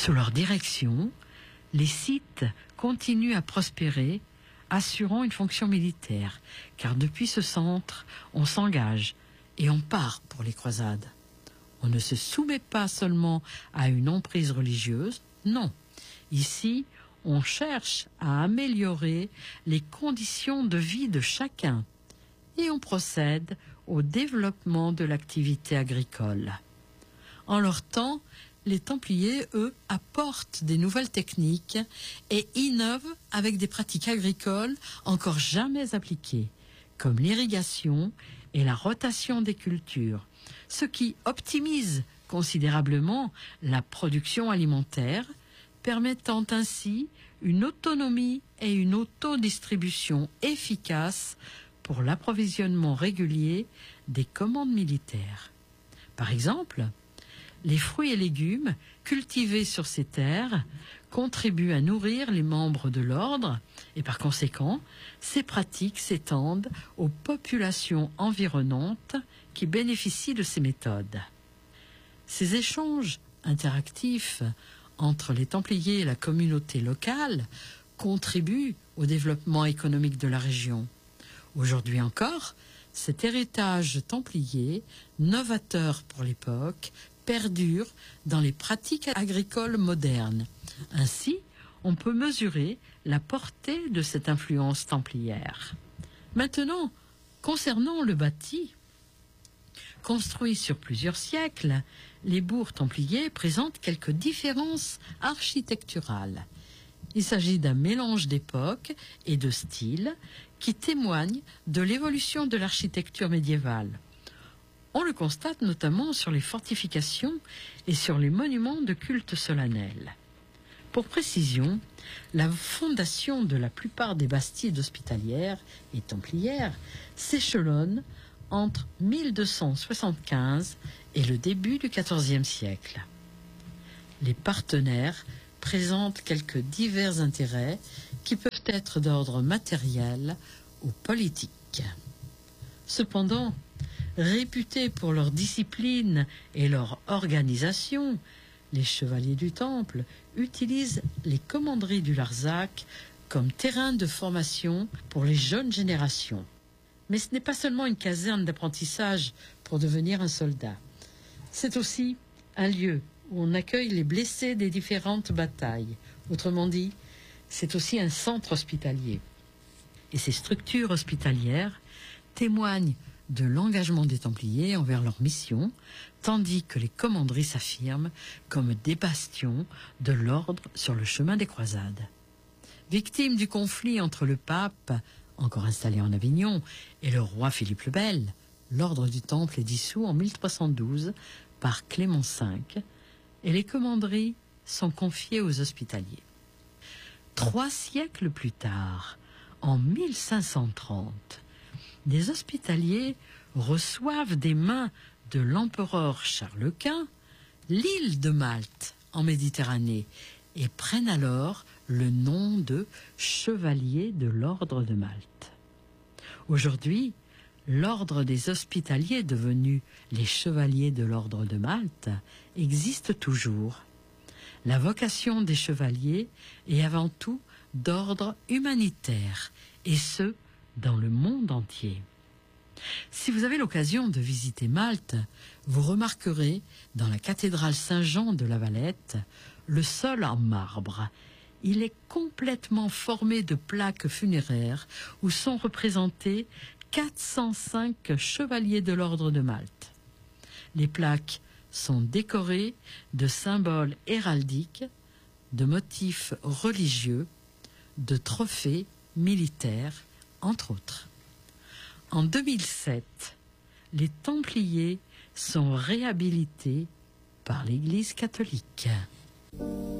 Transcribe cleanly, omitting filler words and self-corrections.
Sous leur direction, les sites continuent à prospérer, assurant une fonction militaire, car depuis ce centre, on s'engage et on part pour les croisades. On ne se soumet pas seulement à une emprise religieuse, non. Ici, on cherche à améliorer les conditions de vie de chacun et on procède au développement de l'activité agricole. En leur temps, les Templiers, eux, apportent des nouvelles techniques et innovent avec des pratiques agricoles encore jamais appliquées, comme l'irrigation et la rotation des cultures, ce qui optimise considérablement la production alimentaire, permettant ainsi une autonomie et une autodistribution efficace pour l'approvisionnement régulier des commandes militaires. Par exemple, les fruits et légumes cultivés sur ces terres contribuent à nourrir les membres de l'ordre et par conséquent, ces pratiques s'étendent aux populations environnantes qui bénéficient de ces méthodes. Ces échanges interactifs entre les Templiers et la communauté locale contribuent au développement économique de la région. Aujourd'hui encore, cet héritage templier, novateur pour l'époque, perdure dans les pratiques agricoles modernes. Ainsi, on peut mesurer la portée de cette influence templière. Maintenant, concernant le bâti, construit sur plusieurs siècles, les bourgs templiers présentent quelques différences architecturales. Il s'agit d'un mélange d'époques et de styles qui témoigne de l'évolution de l'architecture médiévale. On le constate notamment sur les fortifications et sur les monuments de culte solennel. Pour précision, la fondation de la plupart des bastides hospitalières et templières s'échelonne entre 1275 et le début du XIVe siècle. Les partenaires présentent quelques divers intérêts qui peuvent être d'ordre matériel ou politique. Cependant, réputés pour leur discipline et leur organisation, les chevaliers du Temple utilisent les commanderies du Larzac comme terrain de formation pour les jeunes générations. Mais ce n'est pas seulement une caserne d'apprentissage pour devenir un soldat. C'est aussi un lieu où on accueille les blessés des différentes batailles. Autrement dit, c'est aussi un centre hospitalier. Et ces structures hospitalières témoignent de l'engagement des Templiers envers leur mission, tandis que les commanderies s'affirment comme des bastions de l'ordre sur le chemin des croisades. Victime du conflit entre le pape, encore installé en Avignon, et le roi Philippe le Bel, l'ordre du Temple est dissous en 1312 par Clément V, et les commanderies sont confiées aux hospitaliers. 3 siècles plus tard, en 1530, des hospitaliers reçoivent des mains de l'empereur Charles Quint l'île de Malte en Méditerranée et prennent alors le nom de chevaliers de l'ordre de Malte. Aujourd'hui, l'ordre des hospitaliers, devenu les chevaliers de l'ordre de Malte, existe toujours. La vocation des chevaliers est avant tout d'ordre humanitaire, et ce, dans le monde entier. Si vous avez l'occasion de visiter Malte, vous remarquerez dans la cathédrale Saint-Jean de La Valette le sol en marbre. Il est complètement formé de plaques funéraires où sont représentés 405 chevaliers de l'ordre de Malte. Les plaques sont décorées de symboles héraldiques, de motifs religieux, de trophées militaires, entre autres. En 2007, les Templiers sont réhabilités par l'Église catholique.